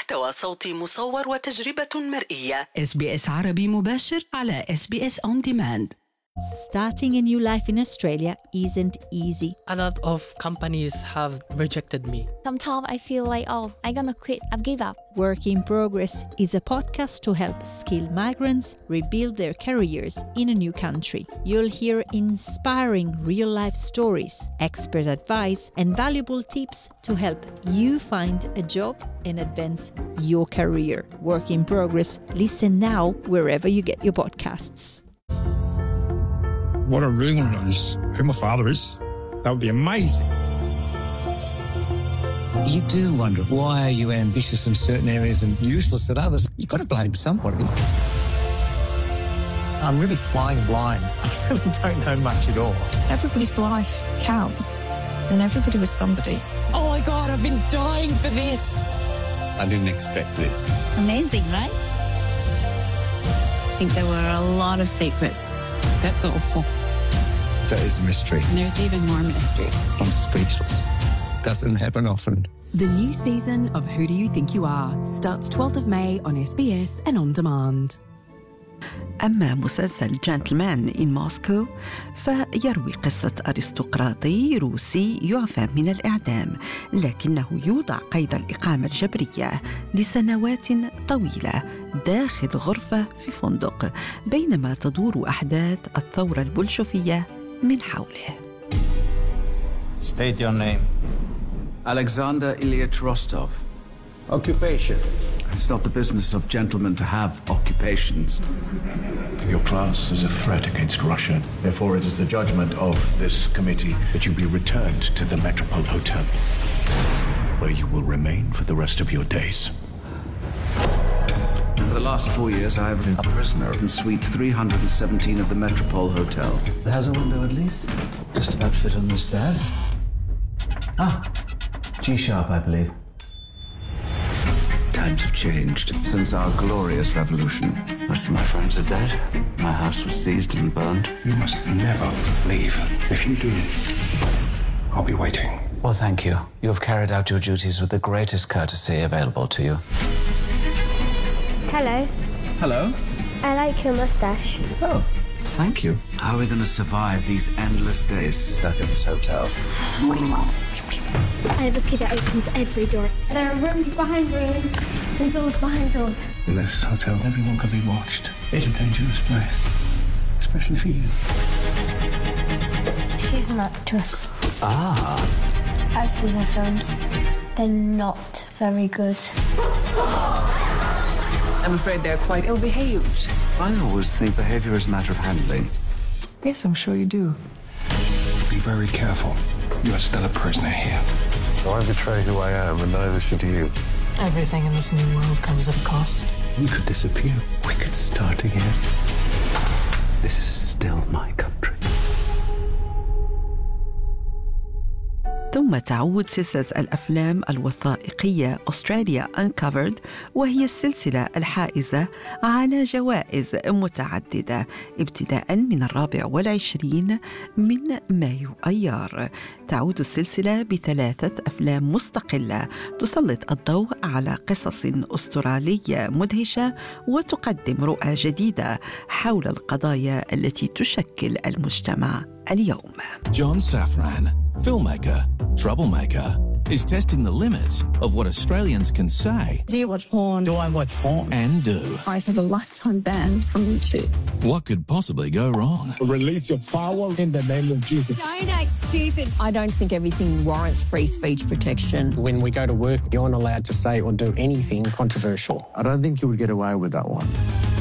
محتوى صوتي مصور وتجربة مرئية. SBS عربي مباشر على SBS On Demand. Starting a new life in Australia isn't easy. A lot of companies have rejected me. Sometimes I feel like, I'm gonna quit, I've give up. Work in Progress is a podcast to help skilled migrants rebuild their careers in a new country. You'll hear inspiring real-life stories, expert advice, and valuable tips to help you find a job and advance your career. Work in Progress. Listen now wherever you get your podcasts. What I really want to know is who my father is. That would be amazing. You do wonder, why are you ambitious in certain areas and useless at others? You've got to blame somebody. I'm really flying blind. I really don't know much at all. Everybody's life counts, and everybody was somebody. Oh my God, I've been dying for this. I didn't expect this. Amazing, right? I think there were a lot of secrets. That's awful. That is a mystery. And there's even more mystery. I'm speechless. Doesn't happen often. The new season of Who Do You Think You Are starts 12th of May on SBS and On Demand. أما مسلسل جنتلمان إن موسكو فيروي قصة أرستقراطي روسي يعفى من الإعدام، لكنه يوضع قيد الإقامة الجبرية لسنوات طويلة داخل غرفة في فندق بينما تدور أحداث الثورة البولشوفية من حوله. State your name. Alexander Ilyich Rostov. Occupation. It's not the business of gentlemen to have occupations. Your class is a threat against Russia. Therefore, it is the judgment of this committee that you be returned to the Metropole Hotel, where you will remain for the rest of your days. For the last 4 years, I have been a prisoner in Suite 317 of the Metropole Hotel. It has a window at least. Just about fit on this bed. G-sharp, I believe. Times have changed since our glorious revolution. Most of my friends are dead. My house was seized and burned. You must never leave. If you do, I'll be waiting. Well, thank you. You have carried out your duties with the greatest courtesy available to you. Hello. Hello? I like your mustache. Oh, thank you. How are we going to survive these endless days stuck in this hotel? What do you want? I have a key that opens every door. There are rooms behind rooms and doors behind doors. In this hotel, everyone can be watched. It's a dangerous place, especially for you. She's an actress. I've seen her films. They're not very good. I'm afraid they're quite ill-behaved. I always think behavior is a matter of handling. Yes, I'm sure you do. Be very careful. You are still a prisoner here. I betray who I am and no listen to you. Everything in this new world comes at a cost. We could disappear. We could start again. This is still my country. ثم تعود سلسلة الأفلام الوثائقية أستراليا Uncovered، وهي السلسلة الحائزة على جوائز متعددة ابتداء من 24 من مايو أيار. تعود السلسلة ب3 أفلام مستقلة تسلط الضوء على قصص أسترالية مدهشة وتقدم رؤى جديدة حول القضايا التي تشكل المجتمع اليوم. John Safran, filmmaker, troublemaker, is testing the limits of what Australians can say. Do you watch porn? Do I watch porn? And do. I have a lifetime ban from YouTube. What could possibly go wrong? Release your power in the name of Jesus. Don't act stupid. I don't think everything warrants free speech protection. When we go to work, you're not allowed to say or do anything controversial. I don't think you would get away with that one.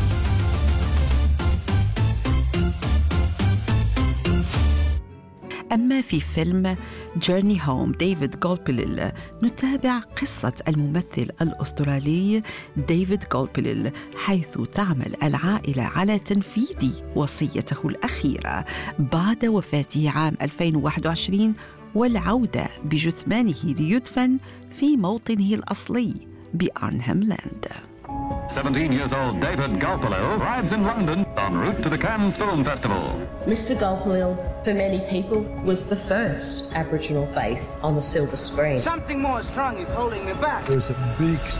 أما في فيلم جيرني هوم ديفيد غولبيليل نتابع قصة الممثل الأسترالي ديفيد غولبيليل، حيث تعمل العائلة على تنفيذ وصيته الأخيرة بعد وفاته عام 2021 والعودة بجثمانه ليدفن في موطنه الأصلي بأرنهام لاند. 17-year-old David Gulpilil arrives in London en route to the Cannes Film Festival. Mr. Gulpilil, for many people, was the first Aboriginal face on the silver screen. Something more strong is holding me back. There's a big